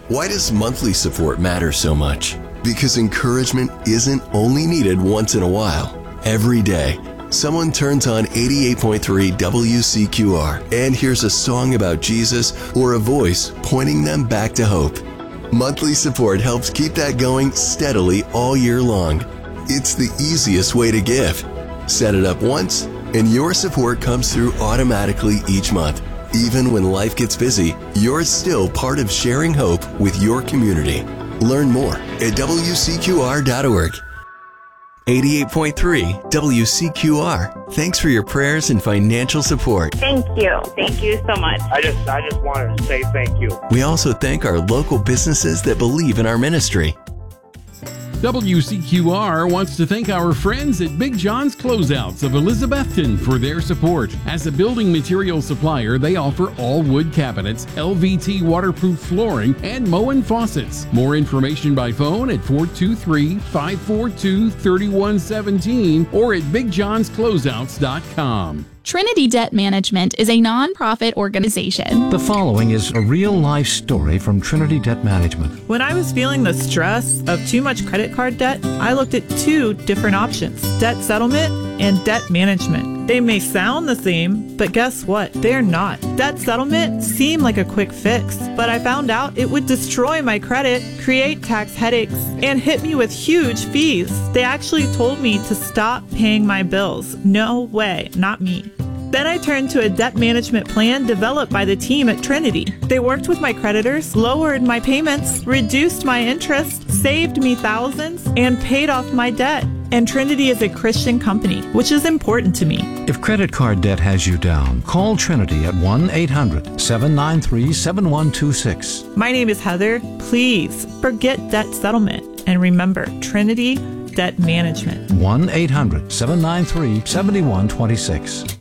Why does monthly support matter so much? Because encouragement isn't only needed once in a while. Every day, someone turns on 88.3 WCQR and hears a song about Jesus or a voice pointing them back to hope. Monthly support helps keep that going steadily all year long. It's the easiest way to give. Set it up once, and your support comes through automatically each month. Even when life gets busy, you're still part of sharing hope with your community. Learn more at WCQR.org. 88.3 WCQR. Thanks for your prayers and financial support. Thank you. Thank you so much. I just wanted to say thank you. We also thank our local businesses that believe in our ministry. WCQR wants to thank our friends at Big John's Closeouts of Elizabethton for their support. As a building material supplier, they offer all wood cabinets, LVT waterproof flooring, and Moen faucets. More information by phone at 423-542-3117 or at BigJohnsCloseouts.com. Trinity Debt Management is a nonprofit organization. The following is a real-life story from Trinity Debt Management. When I was feeling the stress of too much credit card debt, I looked at two different options: debt settlement and debt management. They may sound the same, but guess what? They're not. Debt settlement seemed like a quick fix, but I found out it would destroy my credit, create tax headaches, and hit me with huge fees. They actually told me to stop paying my bills. No way, not me. Then I turned to a debt management plan developed by the team at Trinity. They worked with my creditors, lowered my payments, reduced my interest, saved me thousands, and paid off my debt. And Trinity is a Christian company, which is important to me. If credit card debt has you down, call Trinity at 1-800-793-7126. My name is Heather. Please forget debt settlement and remember Trinity Debt Management. 1-800-793-7126.